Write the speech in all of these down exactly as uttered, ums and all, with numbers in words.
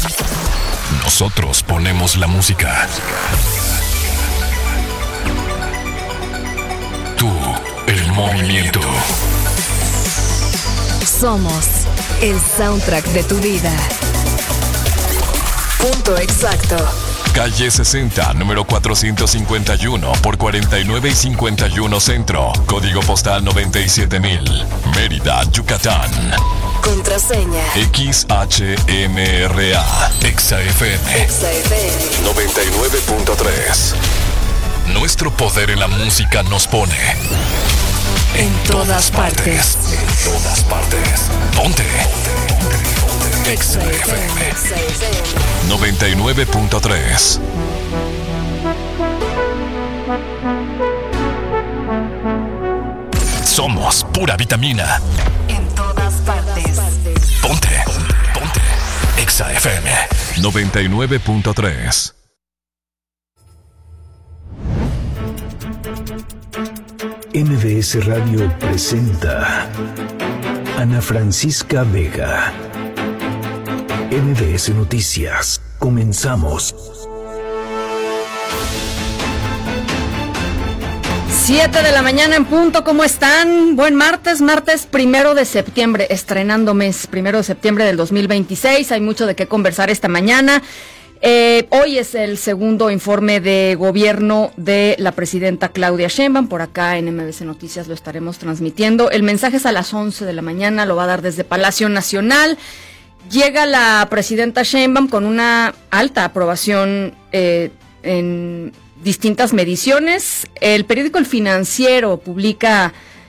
Nosotros ponemos la música. Tú, el movimiento. Somos el soundtrack de tu vida. Punto exacto. Calle sesenta, número cuatrocientos cincuenta y uno por cuarenta y nueve y cincuenta y uno Centro. Código postal noventa y siete mil. Mérida, Yucatán. Contraseña X H M R A. Exa F M. Exa F M noventa y nueve punto tres. Nuestro poder en la música nos pone en todas partes. En todas partes. Ponte. Exa F M noventa y nueve punto tres. Somos pura vitamina. En todas partes. Ponte. Ponte. Exa F M noventa y nueve punto tres. M B S Radio presenta Ana Francisca Vega. M B S Noticias. Comenzamos. Siete de la mañana en punto, ¿cómo están? Buen martes, martes primero de septiembre, estrenando mes, primero de septiembre del dos mil veintiséis. Hay mucho de qué conversar esta mañana. Eh, hoy es el segundo informe de gobierno de la presidenta Claudia Sheinbaum. Por acá en M B S Noticias lo estaremos transmitiendo. El mensaje es a las once de la mañana, lo va a dar desde Palacio Nacional. Llega la presidenta Sheinbaum con una alta aprobación eh, en distintas mediciones. El periódico El Financiero publica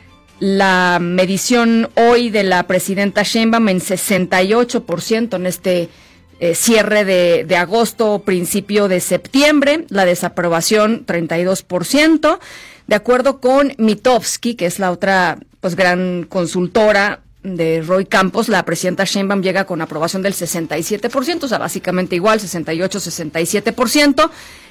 la medición hoy de la presidenta Sheinbaum en sesenta y ocho por ciento en este eh, cierre de, de agosto, principio de septiembre. La desaprobación treinta y dos por ciento. De acuerdo con Mitofsky, que es la otra pues gran consultora de Roy Campos, la presidenta Sheinbaum llega con aprobación del sesenta y siete por ciento, o sea, básicamente igual, sesenta y ocho, sesenta y siete por ciento.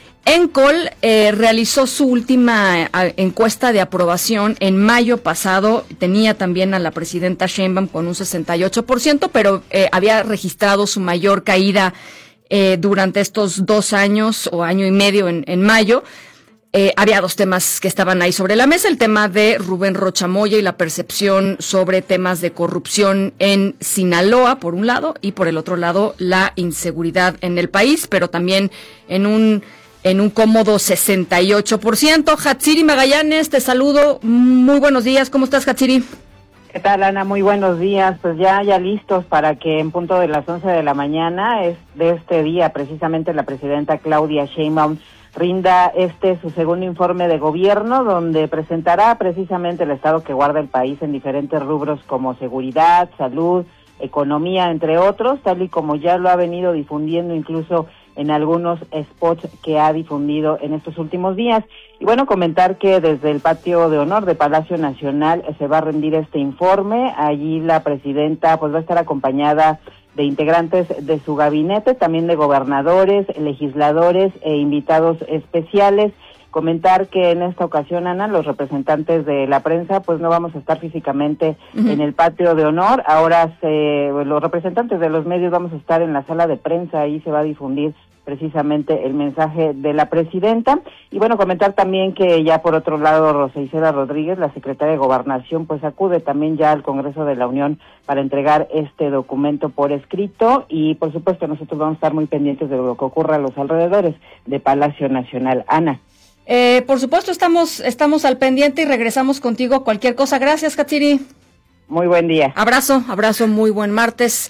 Encol eh, realizó su última a, encuesta de aprobación en mayo pasado, tenía también a la presidenta Sheinbaum con un sesenta y ocho por ciento, pero eh, había registrado su mayor caída eh, durante estos dos años o año y medio en, en mayo. Eh, había dos temas que estaban ahí sobre la mesa, el tema de Rubén Rocha Moya y la percepción sobre temas de corrupción en Sinaloa, por un lado, y por el otro lado, la inseguridad en el país, pero también en un en un cómodo sesenta y ocho por ciento. Hatsiri Magallanes, te saludo, muy buenos días, ¿cómo estás, Hatsiri? ¿Qué tal, Ana? Muy buenos días. Pues ya ya listos para que en punto de las once de la mañana es de este día, precisamente la presidenta Claudia Sheinbaum rinda este su segundo informe de gobierno, donde presentará precisamente el estado que guarda el país en diferentes rubros como seguridad, salud, economía, entre otros, tal y como ya lo ha venido difundiendo incluso en algunos spots que ha difundido en estos últimos días. Y bueno, comentar que desde el patio de honor de Palacio Nacional se va a rendir este informe. Allí la presidenta pues va a estar acompañada de integrantes de su gabinete, también de gobernadores, legisladores e invitados especiales. Comentar que en esta ocasión, Ana, los representantes de la prensa, pues no vamos a estar físicamente uh-huh. en el patio de honor. Ahora se, los representantes de los medios vamos a estar en la sala de prensa, ahí se va a difundir precisamente el mensaje de la presidenta. Y bueno, comentar también que ya por otro lado Rosa Isela Rodríguez, la secretaria de Gobernación, pues acude también ya al Congreso de la Unión para entregar este documento por escrito, y por supuesto nosotros vamos a estar muy pendientes de lo que ocurra a los alrededores de Palacio Nacional. Ana. Eh, por supuesto, estamos estamos al pendiente y regresamos contigo cualquier cosa. Gracias, Hatsiri. Muy buen día. Abrazo, abrazo, muy buen martes.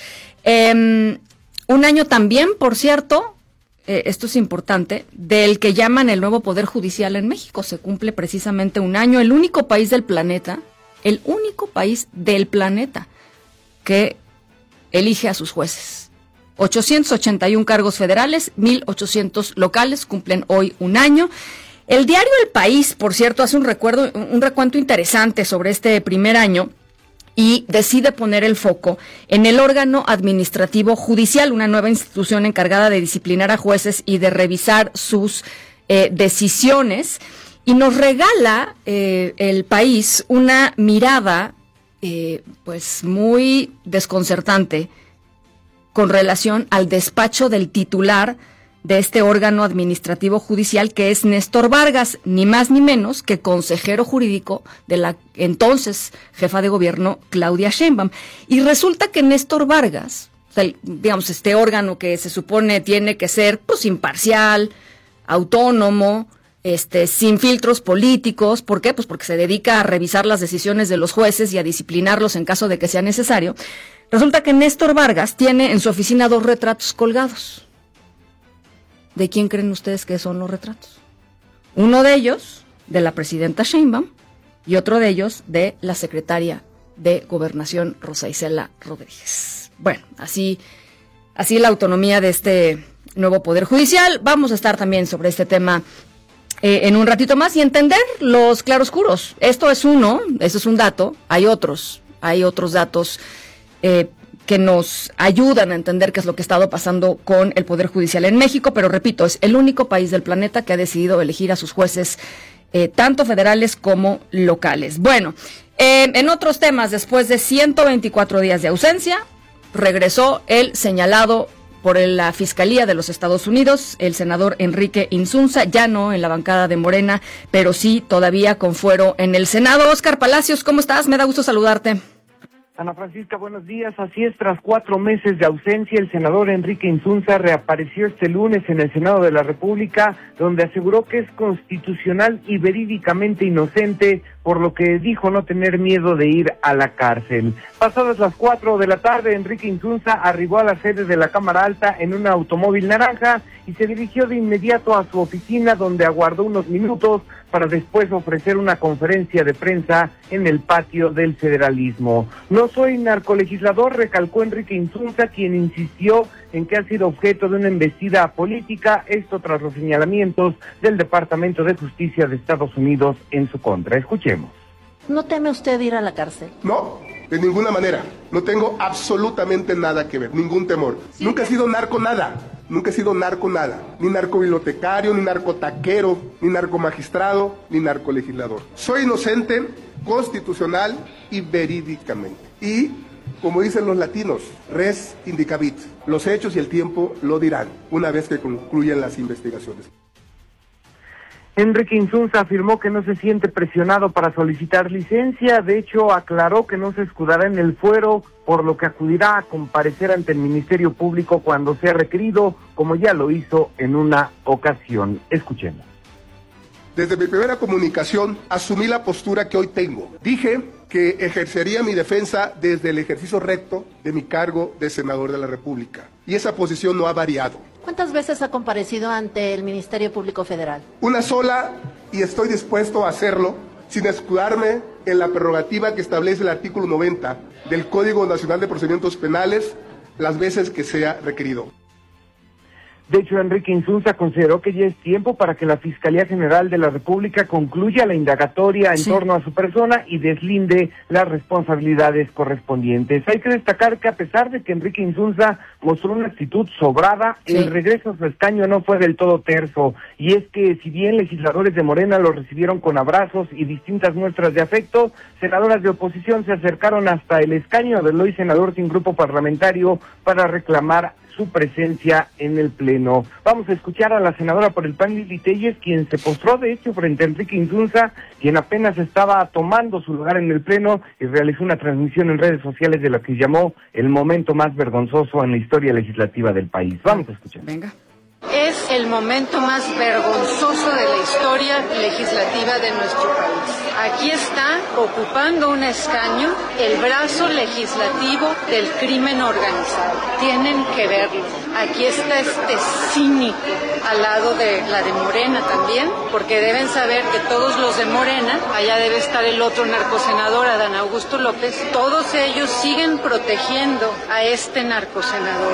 Eh, un año también, por cierto, eh, esto es importante, del que llaman el nuevo Poder Judicial en México. Se cumple precisamente un año, el único país del planeta, el único país del planeta que elige a sus jueces. ochocientos ochenta y uno cargos federales, mil ochocientos locales, cumplen hoy un año. El diario El País, por cierto, hace un recuerdo, un recuento interesante sobre este primer año y decide poner el foco en el órgano administrativo judicial, una nueva institución encargada de disciplinar a jueces y de revisar sus eh, decisiones, y nos regala eh, El País una mirada eh, pues muy desconcertante con relación al despacho del titular de este órgano administrativo judicial, que es Néstor Vargas, ni más ni menos que consejero jurídico de la entonces jefa de gobierno Claudia Sheinbaum. Y resulta que Néstor Vargas, o sea, digamos, este órgano que se supone tiene que ser pues imparcial, autónomo, este, sin filtros políticos. ¿Por qué? Pues porque se dedica a revisar las decisiones de los jueces y a disciplinarlos en caso de que sea necesario. Resulta que Néstor Vargas tiene en su oficina dos retratos colgados. ¿De quién creen ustedes que son los retratos? Uno de ellos de la presidenta Sheinbaum y otro de ellos de la secretaria de Gobernación, Rosa Isela Rodríguez. Bueno, así, así la autonomía de este nuevo Poder Judicial. Vamos a estar también sobre este tema eh, en un ratito más y entender los claroscuros. Esto es uno, eso es un dato, hay otros, hay otros datos eh, que nos ayudan a entender qué es lo que ha estado pasando con el Poder Judicial en México, pero repito, es el único país del planeta que ha decidido elegir a sus jueces, eh, tanto federales como locales. Bueno, eh, en otros temas, después de ciento veinticuatro días de ausencia, regresó el señalado por la Fiscalía de los Estados Unidos, el senador Enrique Insunza, ya no en la bancada de Morena, pero sí todavía con fuero en el Senado. Óscar Palacios, ¿cómo estás? Me da gusto saludarte. Ana Francisca, buenos días. Así es, tras cuatro meses de ausencia, el senador Enrique Insunza reapareció este lunes en el Senado de la República, donde aseguró que es constitucional y verídicamente inocente, por lo que dijo no tener miedo de ir a la cárcel. Pasadas las cuatro de la tarde, Enrique Insunza arribó a la sede de la Cámara Alta en un automóvil naranja y se dirigió de inmediato a su oficina, donde aguardó unos minutos para después ofrecer una conferencia de prensa en el patio del federalismo. No soy narcolegislador, recalcó Enrique Insunza, quien insistió en que ha sido objeto de una embestida política, esto tras los señalamientos del Departamento de Justicia de Estados Unidos en su contra. Escuchemos. ¿No teme usted ir a la cárcel? No, de ninguna manera. No tengo absolutamente nada que ver, ningún temor. Sí. Nunca he sido narco nada. Nunca he sido narco nada, ni narcobibliotecario, ni narcotaquero, ni narcomagistrado, ni narcolegislador. Soy inocente, constitucional y verídicamente. Y, como dicen los latinos, res indicabit. Los hechos y el tiempo lo dirán, una vez que concluyan las investigaciones. Enrique Insunza afirmó que no se siente presionado para solicitar licencia. De hecho, aclaró que no se escudará en el fuero, por lo que acudirá a comparecer ante el Ministerio Público cuando sea requerido, como ya lo hizo en una ocasión. Escuchemos. Desde mi primera comunicación asumí la postura que hoy tengo. Dije que ejercería mi defensa desde el ejercicio recto de mi cargo de senador de la República. Y esa posición no ha variado. ¿Cuántas veces ha comparecido ante el Ministerio Público Federal? Una sola, y estoy dispuesto a hacerlo sin escudarme en la prerrogativa que establece el artículo noventa del Código Nacional de Procedimientos Penales, las veces que sea requerido. De hecho, Enrique Insunza consideró que ya es tiempo para que la Fiscalía General de la República concluya la indagatoria en sí. torno a su persona y deslinde las responsabilidades correspondientes. Hay que destacar que a pesar de que Enrique Insunza mostró una actitud sobrada, sí. el regreso a su escaño no fue del todo terso, y es que si bien legisladores de Morena lo recibieron con abrazos y distintas muestras de afecto, senadoras de oposición se acercaron hasta el escaño del hoy senador sin grupo parlamentario para reclamar su presencia en el Pleno. Vamos a escuchar a la senadora por el P A N, Lili Telles, quien se postró de hecho frente a Enrique Insunza, quien apenas estaba tomando su lugar en el Pleno y realizó una transmisión en redes sociales de lo que llamó el momento más vergonzoso en la historia legislativa del país. Vamos a escuchar. Venga. Es el momento más vergonzoso de la historia legislativa de nuestro país. Aquí está, ocupando un escaño, el brazo legislativo del crimen organizado. Tienen que verlo. Aquí está este cínico al lado de la de Morena también, porque deben saber que todos los de Morena, allá debe estar el otro narcosenador, Adán Augusto López, todos ellos siguen protegiendo a este narcosenador.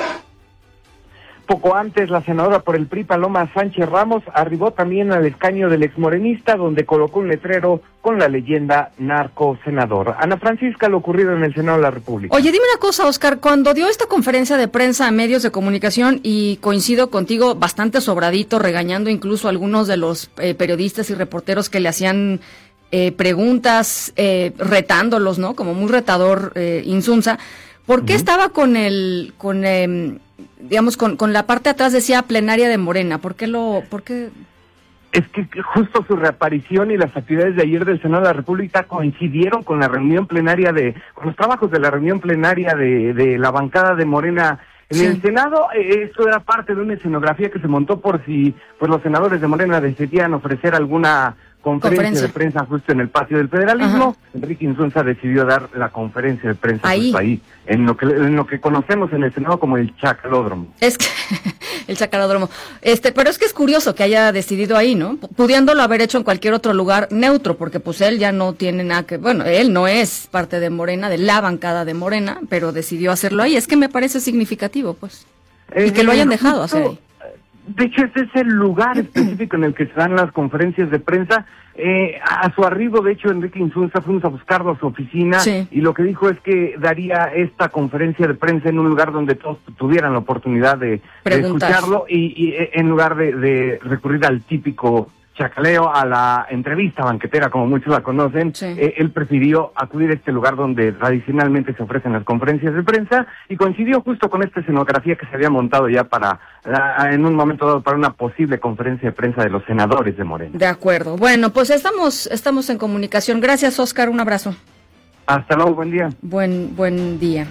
Poco antes, la senadora por el P R I, Paloma Sánchez Ramos, arribó también al escaño del exmorenista, donde colocó un letrero con la leyenda narco senador. Ana Francisca, lo ocurrido en el Senado de la República. Oye, dime una cosa, Óscar, cuando dio esta conferencia de prensa a medios de comunicación, y coincido contigo, bastante sobradito, regañando incluso a algunos de los eh, periodistas y reporteros que le hacían eh, preguntas, eh, retándolos, ¿no? Como muy retador eh, Insunza. ¿Por qué Uh-huh. estaba con el, con, eh, digamos, con, con la parte de atrás decía plenaria de Morena? ¿Por qué lo, por qué? Es que justo su reaparición y las actividades de ayer del Senado de la República coincidieron con la reunión plenaria de, con los trabajos de la reunión plenaria de, de la bancada de Morena en Sí. el Senado. Eh, esto era parte de una escenografía que se montó por si pues los senadores de Morena decidían ofrecer alguna conferencia, Conferencia. de prensa justo en el patio del federalismo. Ajá. Enrique Insunza decidió dar la conferencia de prensa Ahí. justo ahí, en lo que en lo que conocemos en el Senado como el Chacalódromo. Es que el chacaródromo. Este, pero es que es curioso que haya decidido ahí, ¿no? Pudiéndolo haber hecho en cualquier otro lugar neutro, porque pues él ya no tiene nada que, bueno, él no es parte de Morena, de la bancada de Morena, pero decidió hacerlo ahí. Es que me parece significativo, pues. Y que lo hayan dejado hacer ahí. De hecho, ese es el lugar específico en el que se dan las conferencias de prensa. Eh, a su arribo, de hecho, Enrique Insunza, fuimos a buscarlo a su oficina, sí. y lo que dijo es que daría esta conferencia de prensa en un lugar donde todos tuvieran la oportunidad de, de escucharlo, y, y en lugar de, de recurrir al típico chacaleo, a la entrevista banquetera, como muchos la conocen. Sí. Eh, él prefirió acudir a este lugar donde tradicionalmente se ofrecen las conferencias de prensa, y coincidió justo con esta escenografía que se había montado ya para, uh, en un momento dado, para una posible conferencia de prensa de los senadores de Morena. De acuerdo. Bueno, pues estamos, estamos en comunicación. Gracias, Oscar. Un abrazo. Hasta luego. Buen día. Buen, buen día.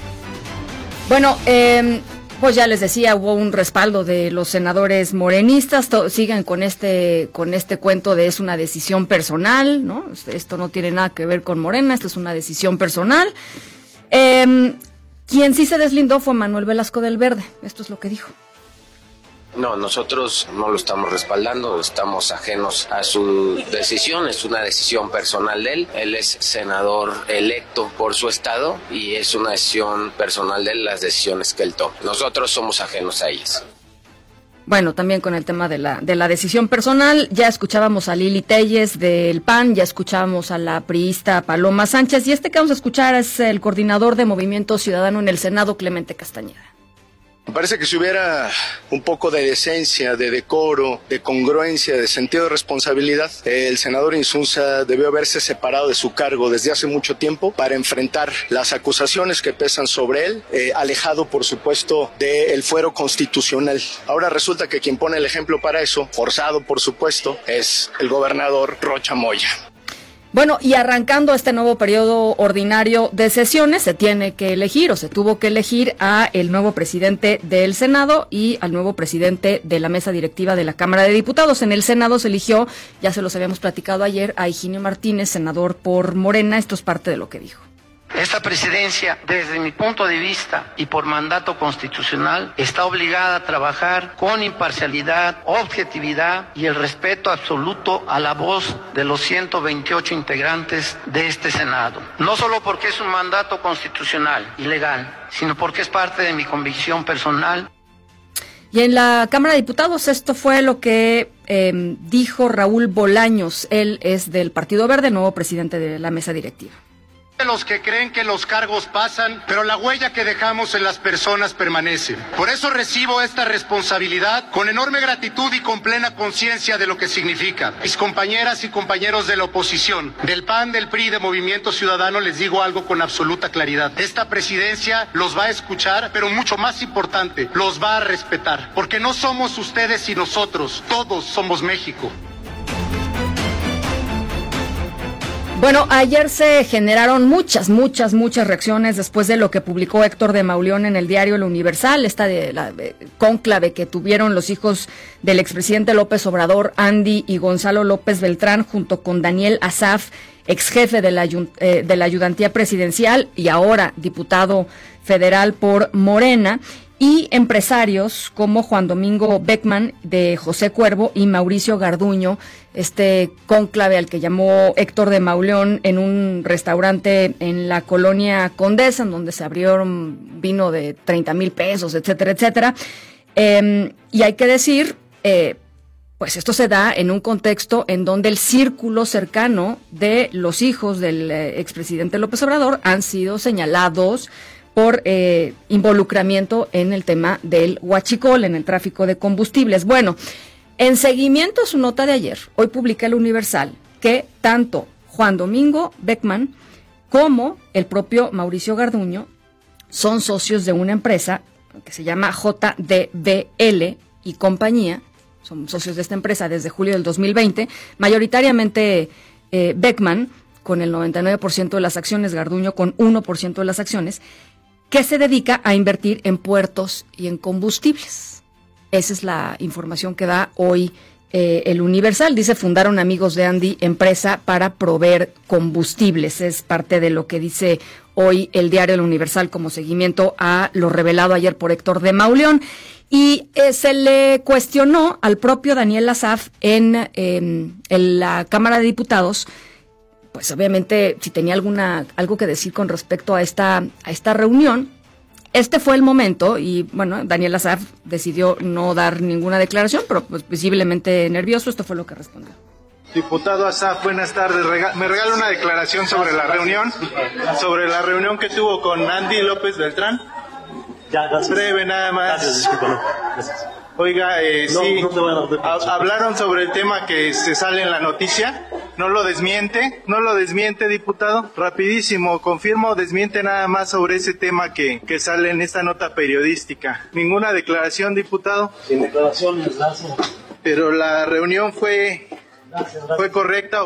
Bueno, eh... pues ya les decía, hubo un respaldo de los senadores morenistas, to- siguen con este con este cuento de es una decisión personal, ¿no? Esto no tiene nada que ver con Morena, esto es una decisión personal. Eh, quien sí se deslindó fue Manuel Velasco del Verde, esto es lo que dijo. No, nosotros no lo estamos respaldando, estamos ajenos a su decisión, es una decisión personal de él. Él es senador electo por su estado y es una decisión personal de él las decisiones que él toma. Nosotros somos ajenos a ellas. Bueno, también con el tema de la de la decisión personal, ya escuchábamos a Lili Telles del P A N, ya escuchábamos a la priista Paloma Sánchez, y este que vamos a escuchar es el coordinador de Movimiento Ciudadano en el Senado, Clemente Castañeda. Me parece que si hubiera un poco de decencia, de decoro, de congruencia, de sentido de responsabilidad, el senador Insunza debió haberse separado de su cargo desde hace mucho tiempo para enfrentar las acusaciones que pesan sobre él, eh, alejado, por supuesto, del fuero constitucional. Ahora resulta que quien pone el ejemplo para eso, forzado, por supuesto, es el gobernador Rocha Moya. Bueno, y arrancando este nuevo periodo ordinario de sesiones, se tiene que elegir o se tuvo que elegir a el nuevo presidente del Senado y al nuevo presidente de la mesa directiva de la Cámara de Diputados. En el Senado se eligió, ya se los habíamos platicado ayer, a Higinio Martínez, senador por Morena. Esto es parte de lo que dijo. Esta presidencia, desde mi punto de vista y por mandato constitucional, está obligada a trabajar con imparcialidad, objetividad y el respeto absoluto a la voz de los ciento veintiocho integrantes de este Senado. No solo porque es un mandato constitucional y legal, sino porque es parte de mi convicción personal. Y en la Cámara de Diputados esto fue lo que eh, dijo Raúl Bolaños. Él es del Partido Verde, nuevo presidente de la mesa directiva. Los que creen que los cargos pasan, pero la huella que dejamos en las personas permanece. Por eso recibo esta responsabilidad con enorme gratitud y con plena conciencia de lo que significa. Mis compañeras y compañeros de la oposición, del P A N, del P R I, de Movimiento Ciudadano, les digo algo con absoluta claridad. Esta presidencia los va a escuchar, pero mucho más importante, los va a respetar. Porque no somos ustedes y nosotros, todos somos México. Bueno, ayer se generaron muchas, muchas, muchas reacciones después de lo que publicó Héctor de Mauleón en el diario El Universal, esta de la de, cónclave que tuvieron los hijos del expresidente López Obrador, Andy y Gonzalo López Beltrán, junto con Daniel Asaf, ex jefe de la, eh, de la ayudantía presidencial y ahora diputado federal por Morena, y empresarios como Juan Domingo Beckman de José Cuervo y Mauricio Garduño, este cónclave al que llamó Héctor de Mauleón en un restaurante en la colonia Condesa, en donde se abrieron vino de treinta mil pesos, etcétera, etcétera. Eh, y hay que decir, eh, pues esto se da en un contexto en donde el círculo cercano de los hijos del eh, expresidente López Obrador han sido señalados por eh, involucramiento en el tema del huachicol, en el tráfico de combustibles. Bueno, en seguimiento a su nota de ayer, hoy publica El Universal que tanto Juan Domingo Beckman como el propio Mauricio Garduño son socios de una empresa que se llama J D B L y compañía. Son socios de esta empresa desde julio del dos mil veinte, mayoritariamente eh, Beckman con el noventa y nueve por ciento de las acciones, Garduño con uno por ciento de las acciones, que se dedica a invertir en puertos y en combustibles. Esa es la información que da hoy eh, el Universal. Dice, fundaron amigos de Andy empresa para proveer combustibles. Es parte de lo que dice hoy el diario El Universal como seguimiento a lo revelado ayer por Héctor de Mauleón. Y eh, se le cuestionó al propio Daniel Asaf en, eh, en la Cámara de Diputados, pues obviamente si tenía alguna algo que decir con respecto a esta a esta reunión. Este fue el momento y bueno, Daniel Asaf decidió no dar ninguna declaración, pero pues visiblemente nervioso. Esto fue lo que respondió. Diputado Asaf, buenas tardes. Rega- me regala una declaración sobre la reunión, sobre la reunión que tuvo con Andy López Beltrán. Ya, gracias. Breve nada más. Gracias, disculpa, no. Gracias. Oiga, eh, no, sí, no te voy a dar de... ha- hablaron sobre el tema que se sale en la noticia. ¿No lo desmiente? ¿No lo desmiente, diputado? Rapidísimo, confirmo o desmiente nada más sobre ese tema que, que sale en esta nota periodística. ¿Ninguna declaración, diputado? Sin declaraciones, gracias. Pero la reunión fue, Gracias, gracias. fue correcta.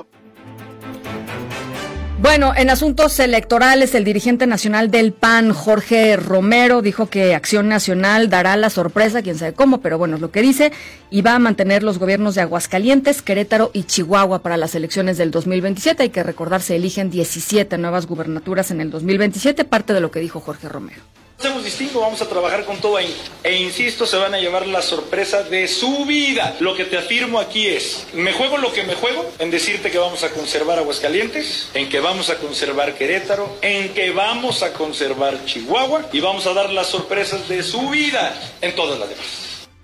Bueno, en asuntos electorales, el dirigente nacional del P A N, Jorge Romero, dijo que Acción Nacional dará la sorpresa, quién sabe cómo, pero bueno, es lo que dice, y va a mantener los gobiernos de Aguascalientes, Querétaro y Chihuahua para las elecciones del dos mil veintisiete. Hay que recordar, se eligen diecisiete nuevas gubernaturas en el dos mil veintisiete, parte de lo que dijo Jorge Romero. Hacemos distinto, vamos a trabajar con todo ahí. E insisto, se van a llevar la sorpresa de su vida. Lo que te afirmo aquí es, me juego lo que me juego, en decirte que vamos a conservar Aguascalientes, en que vamos a conservar Querétaro, en que vamos a conservar Chihuahua y vamos a dar las sorpresas de su vida en todas las demás.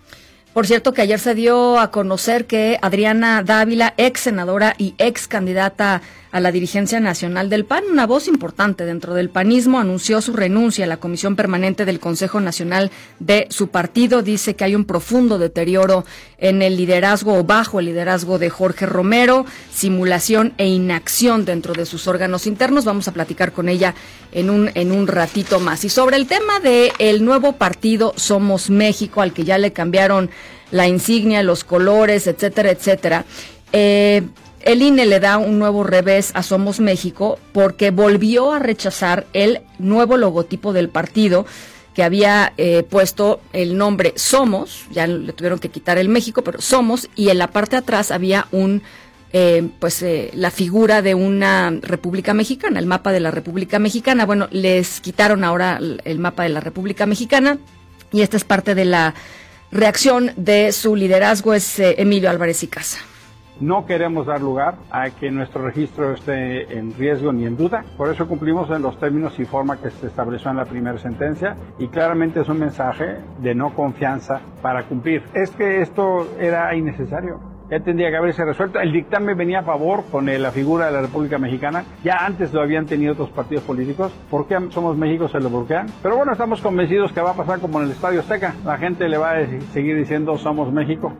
Por cierto, que ayer se dio a conocer que Adriana Dávila, ex senadora y ex candidata a la dirigencia nacional del P A N, una voz importante dentro del panismo, anunció su renuncia a la Comisión Permanente del Consejo Nacional de su partido. Dice que hay un profundo deterioro en el liderazgo o bajo el liderazgo de Jorge Romero, simulación e inacción dentro de sus órganos internos. Vamos a platicar con ella en un en un ratito más. Y sobre el tema de el nuevo partido Somos México, al que ya le cambiaron la insignia, los colores, etcétera, etcétera, eh, el I N E le da un nuevo revés a Somos México porque volvió a rechazar el nuevo logotipo del partido que había eh, puesto el nombre Somos, ya le tuvieron que quitar el México, pero Somos, y en la parte de atrás había un eh, pues eh, la figura de una República Mexicana, el mapa de la República Mexicana. Bueno, les quitaron ahora el mapa de la República Mexicana y esta es parte de la reacción de su liderazgo, es eh, Emilio Álvarez y Casa. No queremos dar lugar a que nuestro registro esté en riesgo ni en duda. Por eso cumplimos en los términos y forma que se estableció en la primera sentencia y claramente es un mensaje de no confianza para cumplir. Es que esto era innecesario. Ya tendría que haberse resuelto. El dictamen venía a favor con la figura de la República Mexicana. Ya antes lo habían tenido otros partidos políticos. ¿Por qué Somos México se lo bloquean? Pero bueno, estamos convencidos que va a pasar como en el Estadio Azteca. La gente le va a seguir diciendo Somos México.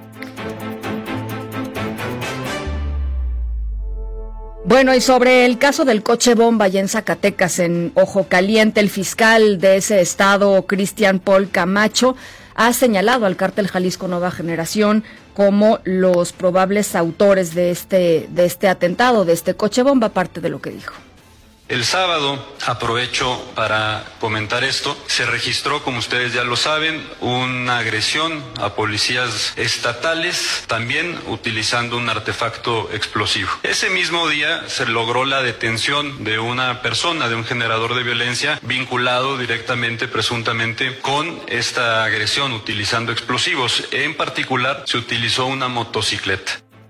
Bueno, y sobre el caso del coche bomba allá en Zacatecas, en Ojo Caliente, el fiscal de ese estado, Cristian Paul Camacho, ha señalado al cártel Jalisco Nueva Generación como los probables autores de este, de este atentado, de este coche bomba, parte de lo que dijo. El sábado, aprovecho para comentar esto, se registró, como ustedes ya lo saben, una agresión a policías estatales, también utilizando un artefacto explosivo. Ese mismo día se logró la detención de una persona, de un generador de violencia, vinculado directamente, presuntamente, con esta agresión utilizando explosivos. En particular, se utilizó una motocicleta.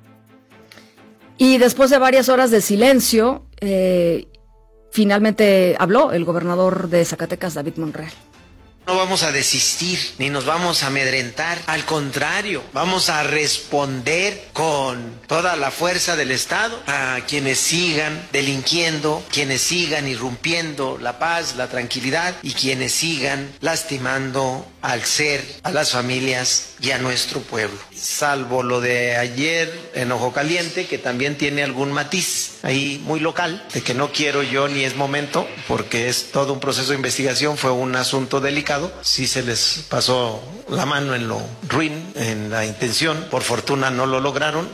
Y después de varias horas de silencio, eh, finalmente habló el gobernador de Zacatecas, David Monreal. No vamos a desistir, ni nos vamos a amedrentar. Al contrario, vamos a responder con toda la fuerza del Estado a quienes sigan delinquiendo, quienes sigan irrumpiendo la paz, la tranquilidad y quienes sigan lastimando al ser, a las familias y a nuestro pueblo. Salvo lo de ayer en Ojo Caliente, que también tiene algún matiz ahí muy local, de que no quiero yo ni es momento, porque es todo un proceso de investigación, fue un asunto delicado. Sí se les pasó la mano en lo ruin, en la intención, por fortuna no lo lograron.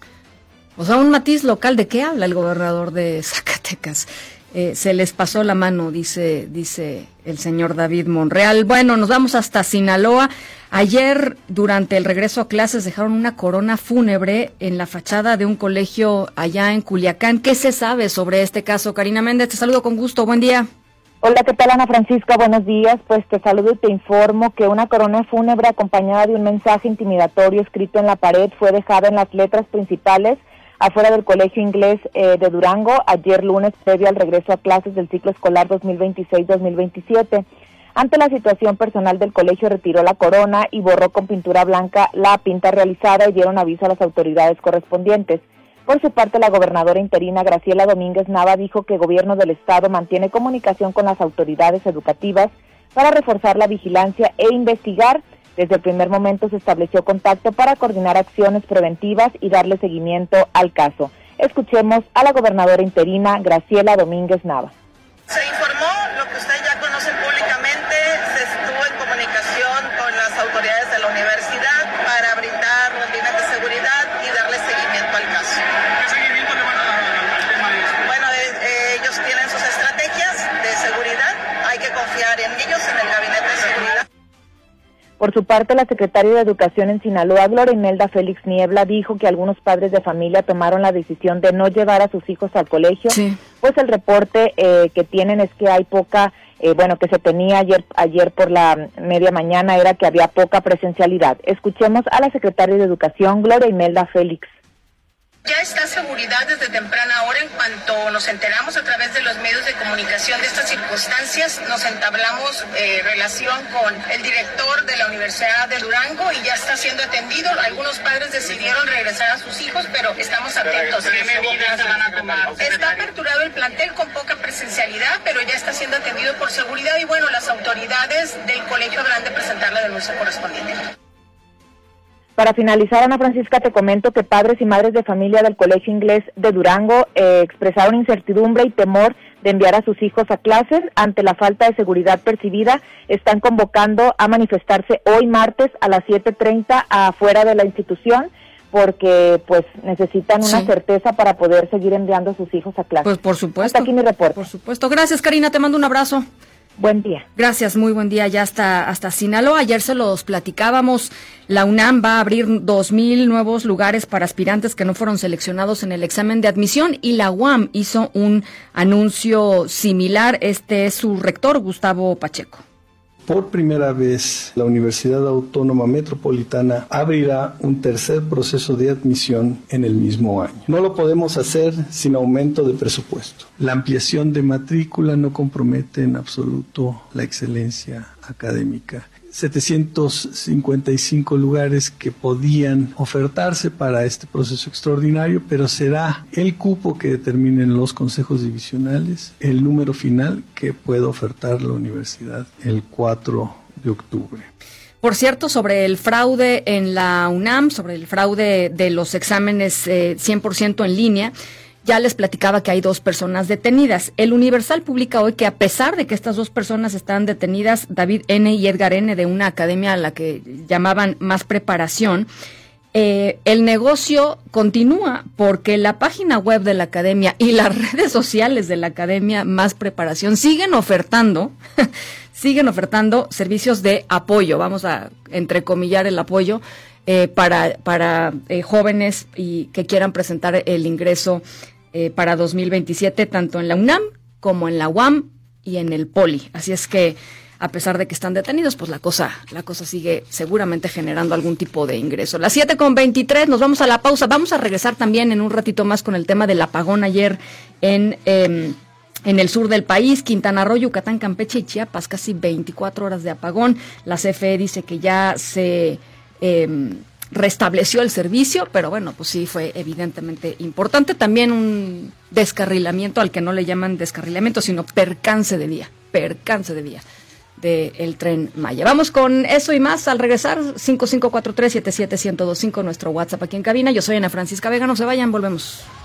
O sea, un matiz local, ¿de qué habla el gobernador de Zacatecas? Eh, se les pasó la mano, dice, dice el señor David Monreal. Bueno, nos vamos hasta Sinaloa. Ayer, durante el regreso a clases, dejaron una corona fúnebre en la fachada de un colegio allá en Culiacán. ¿Qué se sabe sobre este caso? Karina Méndez, te saludo con gusto. Buen día. Hola, ¿qué tal, Ana Francisca? Buenos días. Pues te saludo y te informo que una corona fúnebre acompañada de un mensaje intimidatorio escrito en la pared fue dejada en las letras principales afuera del Colegio Inglés eh, de Durango ayer lunes, previo al regreso a clases del ciclo escolar dos mil veintiséis dos mil veintisiete. Ante la situación personal del colegio, retiró la corona y borró con pintura blanca la pinta realizada y dieron aviso a las autoridades correspondientes. Por su parte, la gobernadora interina Graciela Domínguez Nava dijo que el gobierno del estado mantiene comunicación con las autoridades educativas para reforzar la vigilancia e investigar. Desde el primer momento se estableció contacto para coordinar acciones preventivas y darle seguimiento al caso. Escuchemos a la gobernadora interina Graciela Domínguez Nava. Se informó lo que ustedes ya conocen públicamente, se estuvo en comunicación con las autoridades de la universidad para brindar rutinas de seguridad y darle seguimiento al caso. ¿Qué seguimiento le van a dar al tema de eso? Bueno, eh, ellos tienen sus estrategias de seguridad, hay que confiar en ellos, en el gabinete de seguridad. Por su parte, la secretaria de Educación en Sinaloa, Gloria Imelda Félix Niebla, dijo que algunos padres de familia tomaron la decisión de no llevar a sus hijos al colegio, sí. Pues el reporte eh, que tienen es que hay poca, eh, bueno, que se tenía ayer ayer por la media mañana era que había poca presencialidad. Escuchemos a la secretaria de Educación, Gloria Imelda Félix. Ya está seguridad desde temprana hora. En cuanto nos enteramos a través de los medios de comunicación de estas circunstancias, nos entablamos eh, relación con el director de la Universidad de Durango y ya está siendo atendido. Algunos padres decidieron regresar a sus hijos, pero estamos atentos. ¿Qué medidas se van a tomar? Está aperturado el plantel con poca presencialidad, pero ya está siendo atendido por seguridad y bueno, las autoridades del colegio habrán de presentar la denuncia correspondiente. Para finalizar, Ana Francisca, te comento que padres y madres de familia del Colegio Inglés de Durango eh, expresaron incertidumbre y temor de enviar a sus hijos a clases ante la falta de seguridad percibida. Están convocando a manifestarse hoy martes a las siete treinta afuera de la institución porque pues necesitan una sí. certeza para poder seguir enviando a sus hijos a clases. Pues por supuesto. Hasta aquí mi reporte. Por supuesto. Gracias, Karina, te mando un abrazo. Buen día. Gracias, muy buen día. Ya hasta, hasta Sinaloa. Ayer se los platicábamos. La UNAM va a abrir dos mil nuevos lugares para aspirantes que no fueron seleccionados en el examen de admisión y la U A M hizo un anuncio similar. Este es su rector, Gustavo Pacheco. Por primera vez, la Universidad Autónoma Metropolitana abrirá un tercer proceso de admisión en el mismo año. No lo podemos hacer sin aumento de presupuesto. La ampliación de matrícula no compromete en absoluto la excelencia académica. setecientos cincuenta y cinco lugares que podían ofertarse para este proceso extraordinario, pero será el cupo que determinen los consejos divisionales, el número final que pueda ofertar la universidad el cuatro de octubre. Por cierto, sobre el fraude en la UNAM, sobre el fraude de los exámenes eh, cien por ciento en línea, ya les platicaba que hay dos personas detenidas. El Universal publica hoy que a pesar de que estas dos personas están detenidas, David N. y Edgar N. de una academia a la que llamaban Más Preparación, eh, el negocio continúa porque la página web de la academia y las redes sociales de la academia Más Preparación siguen ofertando, siguen ofertando servicios de apoyo, vamos a entrecomillar el apoyo, Eh, para para eh, jóvenes y que quieran presentar el ingreso eh, para dos mil veintisiete, tanto en la UNAM como en la U A M y en el Poli. Así es que, a pesar de que están detenidos, pues la cosa la cosa sigue seguramente generando algún tipo de ingreso. Las siete con veintitrés, nos vamos a la pausa. Vamos a regresar también en un ratito más con el tema del apagón ayer en... Eh, En el sur del país, Quintana Roo, Yucatán, Campeche y Chiapas, casi veinticuatro horas de apagón. La C F E dice que ya se eh, restableció el servicio, pero bueno, pues sí fue evidentemente importante. También un descarrilamiento, al que no le llaman descarrilamiento, sino percance de vía, percance de vía del Tren Maya. Vamos con eso y más al regresar. Cinco cinco cuatro tres siete siete uno cero dos cinco, nuestro WhatsApp aquí en cabina. Yo soy Ana Francisca Vega, no se vayan, volvemos.